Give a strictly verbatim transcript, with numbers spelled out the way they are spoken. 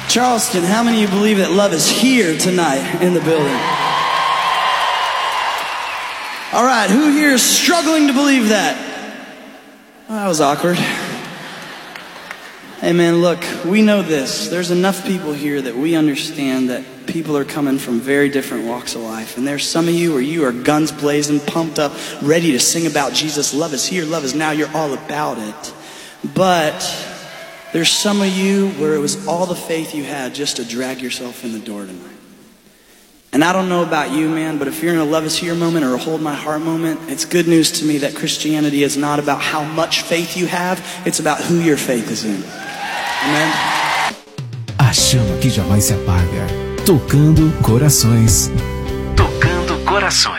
Charleston, how many of you believe that love is here tonight in the building? All right, who here is struggling to believe that? Well, that was awkward. Hey man, look, we know this. There's enough people here that we understand that people are coming from very different walks of life. And there's some of you where you are guns blazing, pumped up, ready to sing about Jesus. Love is here, love is now, you're all about it. But there's some of you where it was all the faith you had just to drag yourself in the door tonight. And I don't know about you, man, but if you're in a love is here moment or a hold my heart moment, it's good news to me that Christianity is not about how much faith you have, it's about who your faith is in. Amen? A chama que jamais se apaga, tocando corações. Tocando corações.